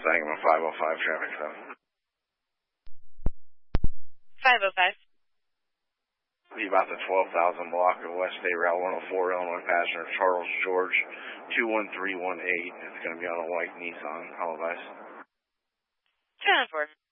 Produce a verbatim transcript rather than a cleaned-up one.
Sangamon five oh five, traffic stop. five oh five. Be about the twelve thousand block of West State Route one oh four, Illinois passenger Charles George two one three one eight. It's going to be on a white Nissan. All advice. ten four.